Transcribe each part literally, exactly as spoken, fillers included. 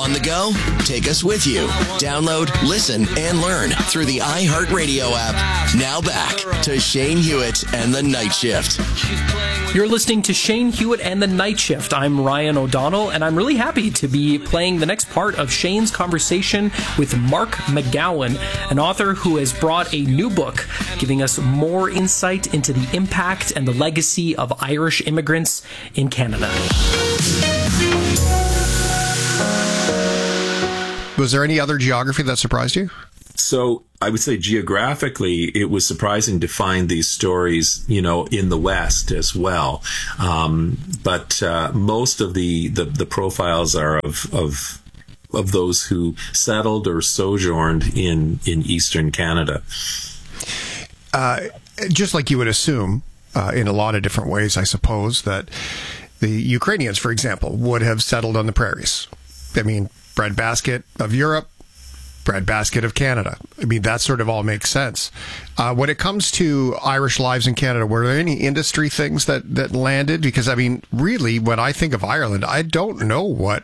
On the go? Take us with you. Download, listen, and learn through the iHeartRadio app. Now back to Shane Hewitt and the Night Shift. You're listening to Shane Hewitt and the Night Shift. I'm Ryan O'Donnell, and I'm really happy to be playing the next part of Shane's conversation with Mark McGowan, an author who has brought a new book giving us more insight into the impact and the legacy of Irish immigrants in Canada. Was there any other geography that surprised you? So I would say geographically, it was surprising to find these stories, you know, in the West as well. Um, but uh, most of the, the, the profiles are of, of of those who settled or sojourned in, in Eastern Canada. Uh, just like you would assume, uh, in a lot of different ways, I suppose, that the Ukrainians, for example, would have settled on the prairies. I mean, breadbasket of Europe, breadbasket of Canada. I mean, that sort of all makes sense. Uh, when it comes to Irish lives in Canada, were there any industry things that, that landed? Because, I mean, really, when I think of Ireland, I don't know what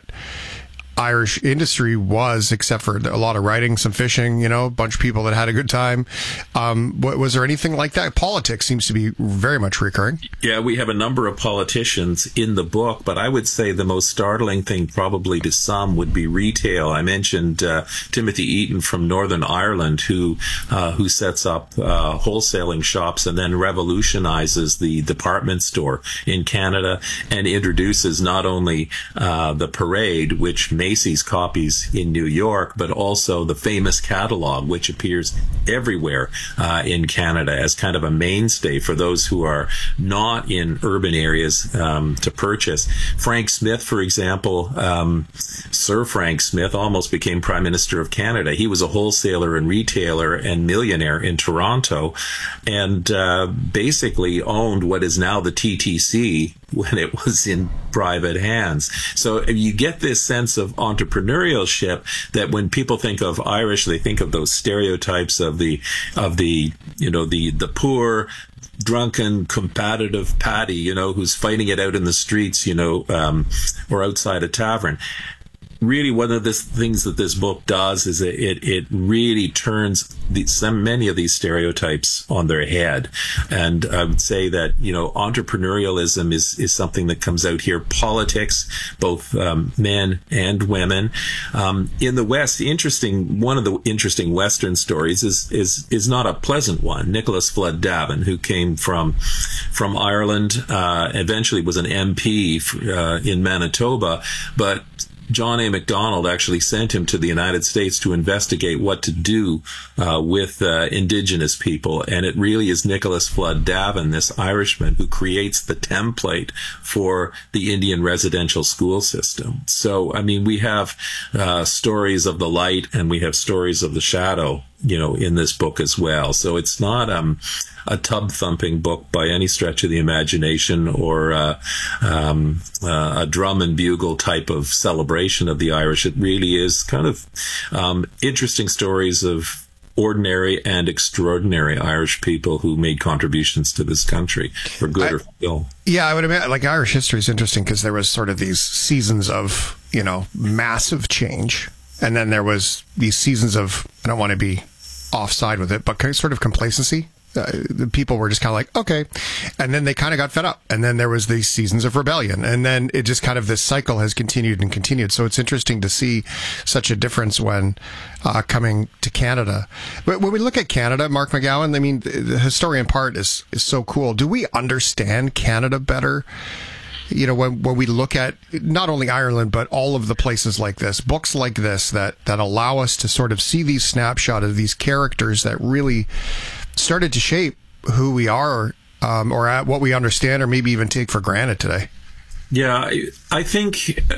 Irish industry was, except for a lot of writing, some fishing, you know, a bunch of people that had a good time. Um, was there anything like that? Politics seems to be very much recurring. Yeah, we have a number of politicians in the book, but I would say the most startling thing probably to some would be retail. I mentioned uh, Timothy Eaton from Northern Ireland, who uh, who sets up uh, wholesaling shops and then revolutionizes the department store in Canada and introduces not only uh, the parade, which Macy's copies in New York, but also the famous catalog, which appears everywhere uh, in Canada as kind of a mainstay for those who are not in urban areas um, to purchase. Frank Smith, for example, um, Sir Frank Smith almost became Prime Minister of Canada. He was a wholesaler and retailer and millionaire in Toronto, and uh, basically owned what is now the T T C when it was in private hands. So you get this sense of entrepreneurship that when people think of Irish, they think of those stereotypes of the, of the, you know, the, the poor, drunken, competitive Paddy, you know, who's fighting it out in the streets, you know, um, or outside a tavern. Really, one of the things that this book does is it it, it really turns the, some many of these stereotypes on their head, and I would say that you know entrepreneurialism is is something that comes out here. Politics, both um, men and women. Um, in the West, interesting one of the interesting Western stories is is is not a pleasant one. Nicholas Flood Davin, who came from from Ireland, uh, eventually was an M P uh, in Manitoba, but John A. Macdonald actually sent him to the United States to investigate what to do uh, with uh, indigenous people. And it really is Nicholas Flood Davin, this Irishman, who creates the template for the Indian residential school system. So, I mean, we have uh, stories of the light and we have stories of the shadow, you know, in this book as well. So it's not um, a tub-thumping book by any stretch of the imagination, or uh, um, uh, a drum and bugle type of celebration of the Irish. It really is kind of um, interesting stories of ordinary and extraordinary Irish people who made contributions to this country, for good I, or for ill. Yeah, I would imagine, like, Irish history is interesting because there was sort of these seasons of, you know, massive change. And then there was these seasons of, I don't want to be offside with it, but kind of sort of complacency. Uh, the people were just kind of like, okay. And then they kind of got fed up. And then there was these seasons of rebellion. And then it just kind of, this cycle has continued and continued. So it's interesting to see such a difference when uh, coming to Canada. But when we look at Canada, Mark McGowan, I mean, the historian part is, is so cool. Do we understand Canada better? You know, when when we look at not only Ireland, but all of the places like this, books like this that, that allow us to sort of see these snapshots of these characters that really started to shape who we are, um, or at what we understand, or maybe even take for granted today. Yeah, I think,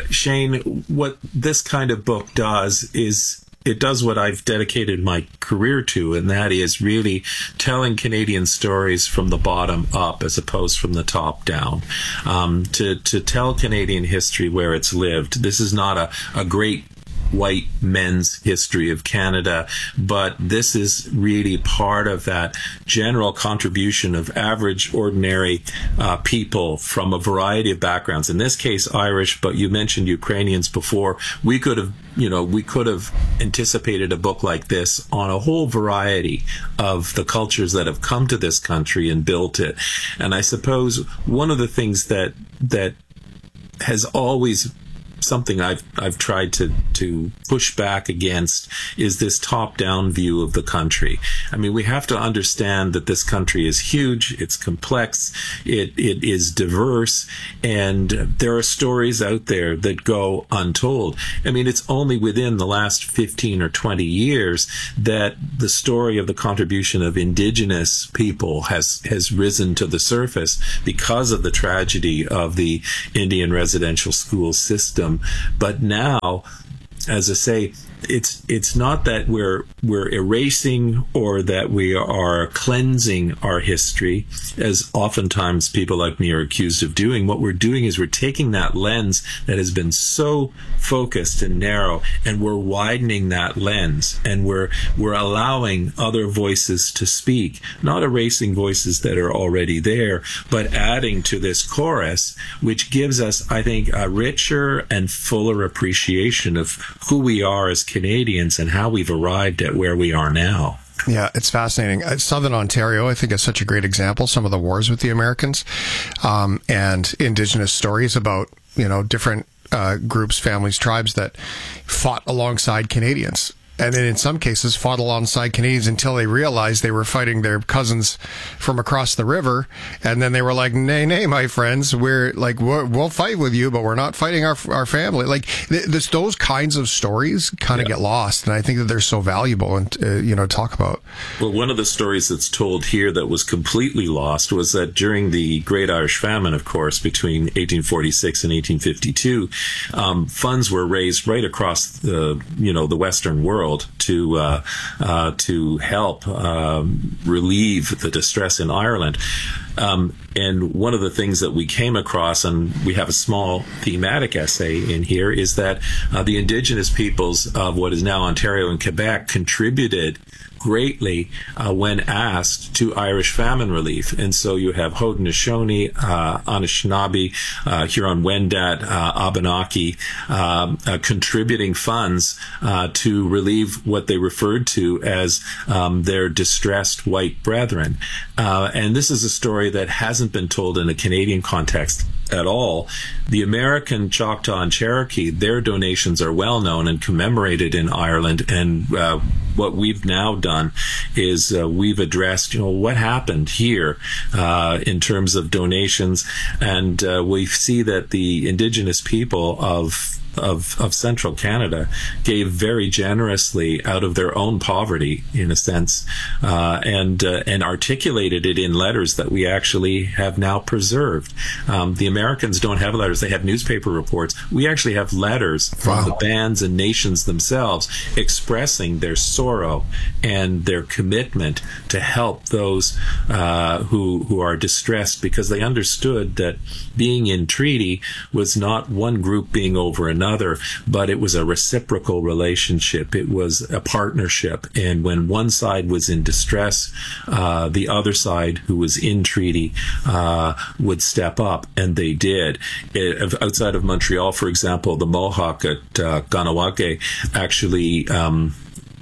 Shane, what this kind of book does is it does what I've dedicated my career to, and that is really telling Canadian stories from the bottom up as opposed from the top down. Um, to, to tell Canadian history where it's lived. This is not a, a great white men's history of Canada, but this is really part of that general contribution of average, ordinary uh, people from a variety of backgrounds. In this case, Irish, but you mentioned Ukrainians before. We could have, you know, we could have anticipated a book like this on a whole variety of the cultures that have come to this country and built it. And I suppose one of the things that that has always something I've I've tried to to push back against is this top-down view of the country. I mean, we have to understand that this country is huge, it's complex, it it is diverse, and there are stories out there that go untold. I mean, it's only within the last fifteen or twenty years that the story of the contribution of Indigenous people has has risen to the surface because of the tragedy of the Indian residential school system. But now, as I say, it's it's not that we're we're erasing or that we are cleansing our history, as oftentimes people like me are accused of doing. What we're doing is we're taking that lens that has been so focused and narrow, and we're widening that lens, and we're we're allowing other voices to speak, not erasing voices that are already there, but adding to this chorus, which gives us, I think, a richer and fuller appreciation of who we are as Canadians and how we've arrived at where we are now. Yeah, it's fascinating. Southern Ontario, I think, is such a great example. Some of the wars with the Americans, um, and Indigenous stories about, you know, different uh, groups, families, tribes that fought alongside Canadians. And then in some cases fought alongside Canadians until they realized they were fighting their cousins from across the river. And then they were like, nay, nay, my friends, we're like, we're, we'll fight with you, but we're not fighting our our family. Like th- this, those kinds of stories kind of yeah. get lost. And I think that they're so valuable and, uh, you know, talk about. Well, one of the stories that's told here that was completely lost was that during the Great Irish Famine, of course, between eighteen forty-six and eighteen fifty-two, um, funds were raised right across the, you know, the Western world to uh, uh, to help um, relieve the distress in Ireland. Um, and one of the things that we came across, and we have a small thematic essay in here, is that uh, the Indigenous peoples of what is now Ontario and Quebec contributed greatly uh, when asked to Irish famine relief. And so you have Haudenosaunee, uh, Anishinaabe, uh, Huron-Wendat, uh, Abenaki um, uh, contributing funds uh, to relieve what they referred to as um, their distressed white brethren. Uh, and this is a story that hasn't been told in a Canadian context at all. The American Choctaw and Cherokee, their donations are well known and commemorated in Ireland. And uh, what we've now done is uh, we've addressed, you know, what happened here uh, in terms of donations. And uh, we see that the Indigenous people of Of, of central Canada gave very generously out of their own poverty, in a sense, uh, and uh, and articulated it in letters that we actually have now preserved. Um, the Americans don't have letters; they have newspaper reports. We actually have letters from wow. the bands and nations themselves expressing their sorrow and their commitment to help those uh, who who are distressed, because they understood that being in treaty was not one group being over another. Another, but it was a reciprocal relationship. It was a partnership, and when one side was in distress, uh, the other side, who was in treaty, uh, would step up, and they did. It, outside of Montreal, for example, the Mohawk at uh, Kahnawake actually um,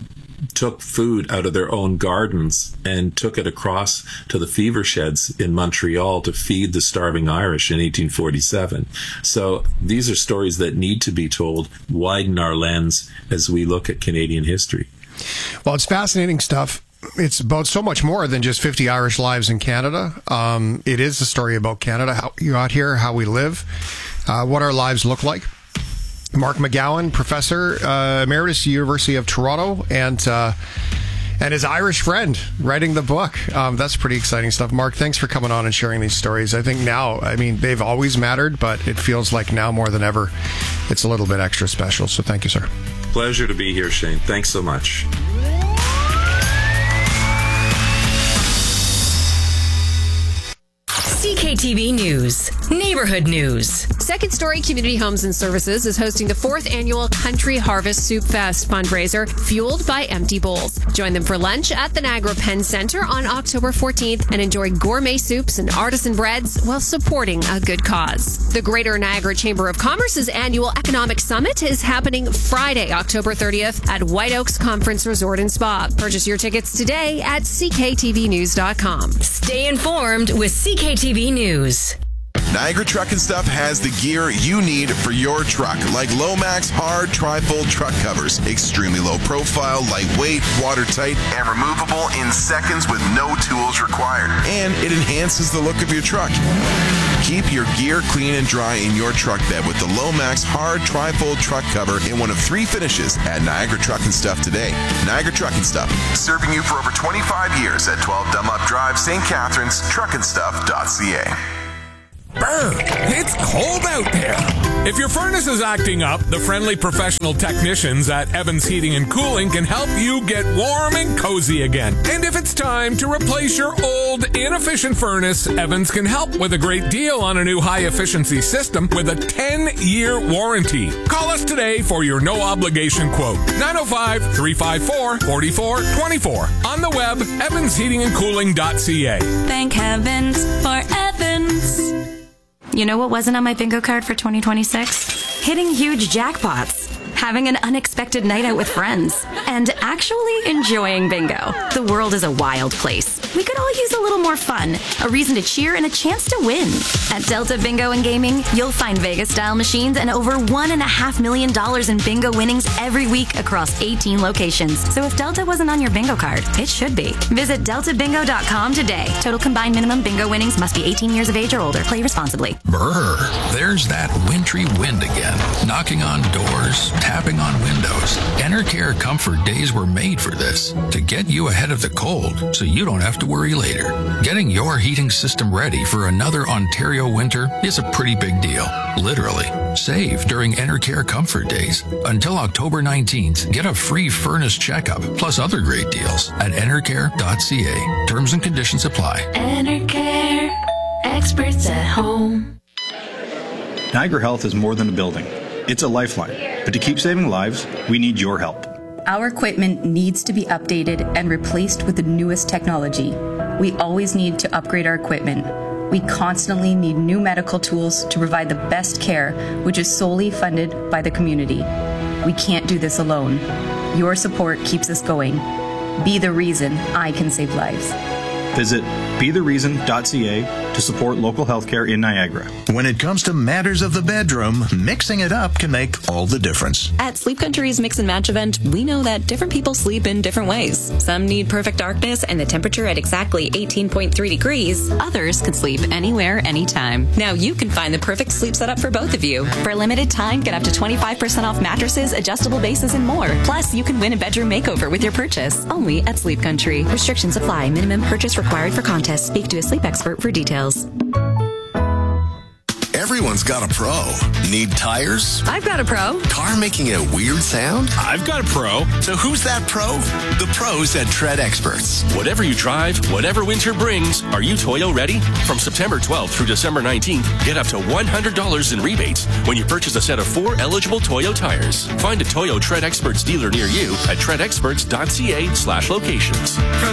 took food out of their own gardens and took it across to the fever sheds in Montreal to feed the starving Irish in eighteen forty-seven. So these are stories that need to be told, widen our lens as we look at Canadian history. Well, it's fascinating stuff. It's about so much more than just fifty Irish lives in Canada. Um, it is a story about Canada, how you got here, how we live, uh, what our lives look like. Mark McGowan, Professor uh, Emeritus, University of Toronto, and uh, and his Irish friend writing the book. Um, that's pretty exciting stuff. Mark, thanks for coming on and sharing these stories. I think now, I mean, they've always mattered, but it feels like now more than ever, it's a little bit extra special. So thank you, sir. Pleasure to be here, Shane. Thanks so much. C K K T V News. Neighborhood News. Second Story Community Homes and Services is hosting the fourth annual Country Harvest Soup Fest fundraiser, fueled by empty bowls. Join them for lunch at the Niagara Penn Center on October fourteenth and enjoy gourmet soups and artisan breads while supporting a good cause. The Greater Niagara Chamber of Commerce's annual Economic Summit is happening Friday, October thirtieth at White Oaks Conference Resort and Spa. Purchase your tickets today at c k t v news dot com. Stay informed with C K T V News. Niagara Truck and Stuff has the gear you need for your truck, like Lomax hard tri-fold truck covers. Extremely low profile, lightweight, watertight, and removable in seconds with no tools required. And it enhances the look of your truck. Keep your gear clean and dry in your truck bed with the Lomax hard tri-fold truck cover in one of three finishes at Niagara Truck and Stuff today. Niagara Truck and Stuff, serving you for over twenty-five years at twelve Dunlop Drive, Saint Catharines, truck and stuff dot c a. Brr, it's cold out there. If your furnace is acting up, the friendly professional technicians at Evans Heating and Cooling can help you get warm and cozy again. And if it's time to replace your old, inefficient furnace, Evans can help with a great deal on a new high-efficiency system with a ten-year warranty. Call us today for your no-obligation quote. nine oh five, three five four, four four two four. On the web, evans heating and cooling dot c a. Thank heavens for Evans. You know what wasn't on my bingo card for twenty twenty-six? Hitting huge jackpots, having an unexpected night out with friends, and actually enjoying bingo. The world is a wild place. We could all use a little more fun, a reason to cheer, and a chance to win. At Delta Bingo and Gaming, you'll find Vegas-style machines and over one and a half million dollars in bingo winnings every week across eighteen locations. So if Delta wasn't on your bingo card, it should be. Visit delta bingo dot com today. Total combined minimum bingo winnings must be eighteen years of age or older. Play responsibly. Brr, there's that wintry wind again, knocking on doors, tapping on windows. Enercare Comfort Days were made for this, to get you ahead of the cold so you don't have to worry later. Getting your heating system ready for another Ontario winter is a pretty big deal. Literally. Save during Enercare Comfort Days. Until October nineteenth, get a free furnace checkup, plus other great deals at enercare dot c a. Terms and conditions apply. Enercare, experts at home. Niagara Health is more than a building. It's a lifeline. But to keep saving lives, we need your help. Our equipment needs to be updated and replaced with the newest technology. We always need to upgrade our equipment. We constantly need new medical tools to provide the best care, which is solely funded by the community. We can't do this alone. Your support keeps us going. Be the reason I can save lives. Visit be the reason dot c a to support local healthcare in Niagara. When it comes to matters of the bedroom, mixing it up can make all the difference. At Sleep Country's Mix and Match event, we know that different people sleep in different ways. Some need perfect darkness and the temperature at exactly eighteen point three degrees. Others can sleep anywhere, anytime. Now you can find the perfect sleep setup for both of you. For a limited time, get up to twenty-five percent off mattresses, adjustable bases, and more. Plus, you can win a bedroom makeover with your purchase. Only at Sleep Country. Restrictions apply. Minimum purchase required for contest. Speak to a sleep expert for details. Everyone's got a pro. Need tires? I've got a pro. Car making a weird sound? I've got a pro. So who's that pro? The pros at Tread Experts. Whatever you drive, whatever winter brings, are you Toyo ready? From September twelfth through December nineteenth, get up to one hundred dollars in rebates when you purchase a set of four eligible Toyo tires. Find a Toyo Tread Experts dealer near you at tread experts dot c a slash locations.